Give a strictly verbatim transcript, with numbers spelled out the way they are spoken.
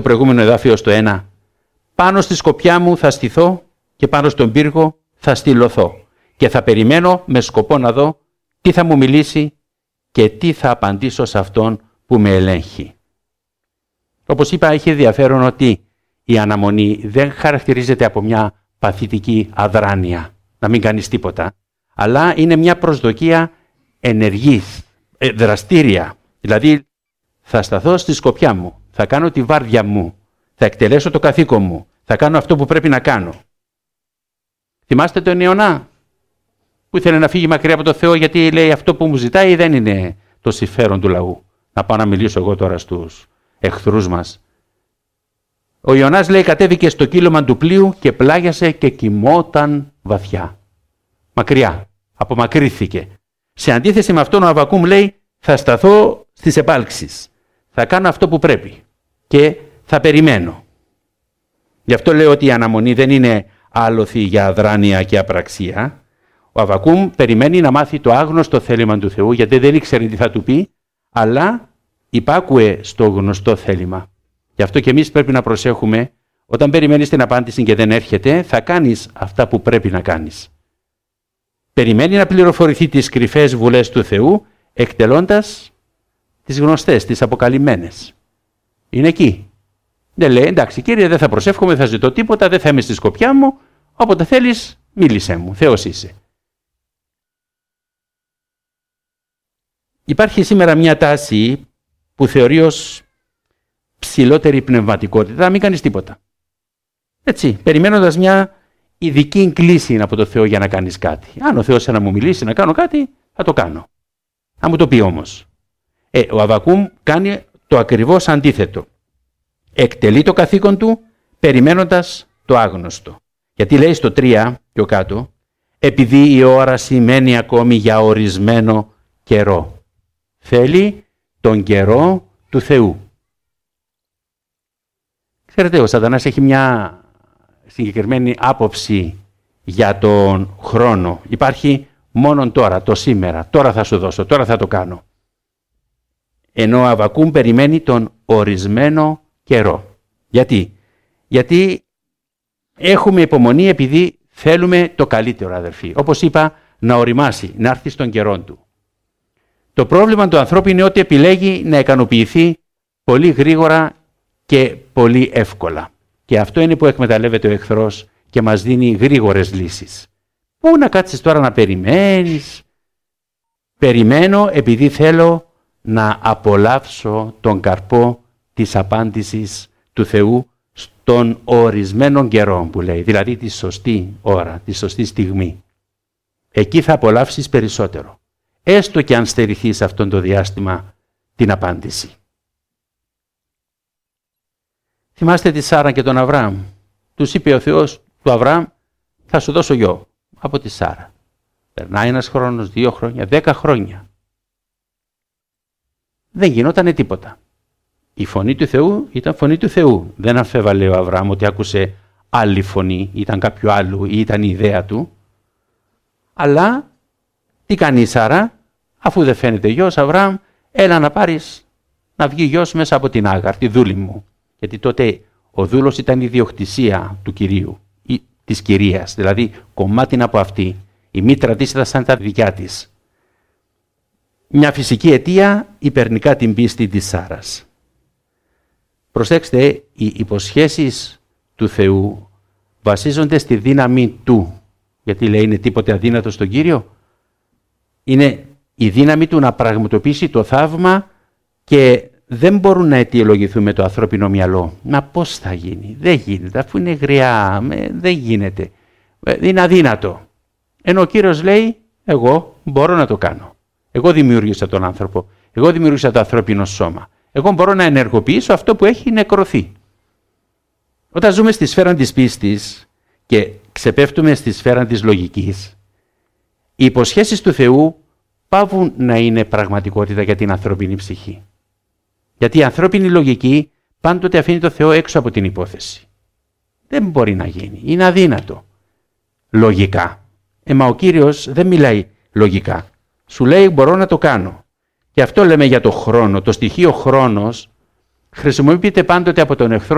προηγούμενο εδάφιο στο ένα. Πάνω στη σκοπιά μου θα στηθώ και πάνω στον πύργο θα στυλωθώ και θα περιμένω με σκοπό να δω τι θα μου μιλήσει και τι θα απαντήσω σε αυτόν που με ελέγχει. Όπως είπα, έχει ενδιαφέρον ότι η αναμονή δεν χαρακτηρίζεται από μια παθητική αδράνεια, να μην κάνεις τίποτα, αλλά είναι μια προσδοκία ενεργής, δραστήρια. Δηλαδή, θα σταθώ στη σκοπιά μου, θα κάνω τη βάρδια μου, θα εκτελέσω το καθήκον μου, θα κάνω αυτό που πρέπει να κάνω. Θυμάστε τον Ιωνά που ήθελε να φύγει μακριά από το Θεό γιατί λέει αυτό που μου ζητάει δεν είναι το συμφέρον του λαού. Να πάω να μιλήσω εγώ τώρα στους εχθρούς μας. Ο Ιωνάς λέει κατέβηκε στο κύλωμα του πλοίου και πλάγιασε και κοιμόταν βαθιά. Μακριά, απομακρύθηκε. Σε αντίθεση με αυτόν ο Αββακούμ λέει θα σταθώ στις επάλξεις. Θα κάνω αυτό που πρέπει και θα περιμένω. Γι' αυτό λέω ότι η αναμονή δεν είναι άλοθη για αδράνεια και απραξία. Ο Αββακούμ περιμένει να μάθει το άγνωστο θέλημα του Θεού γιατί δεν ήξερε τι θα του πει, αλλά υπάκουε στο γνωστό θέλημα. Γι' αυτό και εμείς πρέπει να προσέχουμε, όταν περιμένεις την απάντηση και δεν έρχεται, θα κάνεις αυτά που πρέπει να κάνεις. Περιμένει να πληροφορηθεί τις κρυφές βουλές του Θεού, εκτελώντας τις γνωστές, τις αποκαλυμμένες. Είναι εκεί. Δεν λέει, εντάξει κύριε, δεν θα προσεύχομαι, δεν θα ζητώ τίποτα, δεν θα είμαι στη σκοπιά μου, όποτε θέλεις μίλησέ μου, Θεός είσαι. Υπάρχει σήμερα μια τάση που θεωρεί ως ψηλότερη πνευματικότητα, να μην κάνεις τίποτα. Έτσι, περιμένοντας μια ειδική κλίση από το Θεό για να κάνεις κάτι. Αν ο Θεός να μου μιλήσει να κάνω κάτι, θα το κάνω. Αν μου το πει όμως. Ε, ο Αββακούμ κάνει το ακριβώς αντίθετο. Εκτελεί το καθήκον του, περιμένοντας το άγνωστο. Γιατί λέει στο τρία πιο κάτω, επειδή η ώρα σημαίνει ακόμη για ορισμένο καιρό. Θέλει τον καιρό του Θεού. Ξέρετε, ο Σατανάς έχει μια συγκεκριμένη άποψη για τον χρόνο. Υπάρχει μόνον τώρα, το σήμερα. Τώρα θα σου δώσω, τώρα θα το κάνω. Ενώ ο Αββακούμ περιμένει τον ορισμένο καιρό. Γιατί? Γιατί έχουμε υπομονή επειδή θέλουμε το καλύτερο, αδερφοί. Όπως είπα, να οριμάσει, να έρθει στον καιρό του. Το πρόβλημα του ανθρώπου είναι ότι επιλέγει να ικανοποιηθεί πολύ γρήγορα και πολύ εύκολα. Και αυτό είναι που εκμεταλλεύεται ο εχθρός και μας δίνει γρήγορες λύσεις. Πού να κάτσεις τώρα να περιμένεις? Περιμένω επειδή θέλω να απολαύσω τον καρπό της απάντησης του Θεού στον ορισμένο καιρό που λέει, δηλαδή τη σωστή ώρα, τη σωστή στιγμή. Εκεί θα απολαύσεις περισσότερο, έστω και αν στερηθείς αυτόν το διάστημα την απάντηση. Θυμάστε τη Σάρα και τον Αβραάμ. Τους είπε ο Θεός του Αβραάμ, θα σου δώσω γιο από τη Σάρα. Περνάει ένας χρόνος, δύο χρόνια, δέκα χρόνια. Δεν γινότανε τίποτα. Η φωνή του Θεού ήταν φωνή του Θεού. Δεν αμφέβαλε ο Αβραάμ ότι άκουσε άλλη φωνή, ήταν κάποιου άλλου ή ήταν η ιδέα του. Αλλά τι κάνει η Σάρα? Αφού δεν φαίνεται γιος, Αβραάμ, έλα να πάρεις να βγει γιος μέσα από την Άγαρ, τη δούλη μου. Γιατί τότε ο δούλος ήταν η ιδιοκτησία του Κυρίου, ή της Κυρίας, δηλαδή κομμάτι από αυτή. Η μήτρα της ήταν σαν τα δικιά της. Μια φυσική αιτία υπερνικά την πίστη της Σάρας. Προσέξτε, οι υποσχέσεις του Θεού βασίζονται στη δύναμη Του. Γιατί λέει είναι τίποτε αδύνατο στον Κύριο? Είναι η δύναμη Του να πραγματοποιήσει το θαύμα και δεν μπορούν να αιτιολογηθούν με το ανθρώπινο μυαλό. Μα πώς θα γίνει? Δεν γίνεται, αφού είναι γριά, δεν γίνεται. Είναι αδύνατο. Ενώ ο Κύριος λέει, εγώ μπορώ να το κάνω. Εγώ δημιούργησα τον άνθρωπο. Εγώ δημιούργησα το ανθρώπινο σώμα. Εγώ μπορώ να ενεργοποιήσω αυτό που έχει νεκρωθεί. Όταν ζούμε στη σφαίρα της πίστης και ξεπέφτουμε στη σφαίρα της λογικής, οι υποσχέσεις του Θεού πάβουν να είναι πραγματικότητα για την ανθρώπινη ψυχή. Γιατί η ανθρώπινη λογική πάντοτε αφήνει το Θεό έξω από την υπόθεση. Δεν μπορεί να γίνει. Είναι αδύνατο. Λογικά. Ε, μα ο Κύριος δεν μιλάει λογικά. Σου λέει μπορώ να το κάνω. Και αυτό λέμε για το χρόνο. Το στοιχείο χρόνος χρησιμοποιείται πάντοτε από τον εχθρό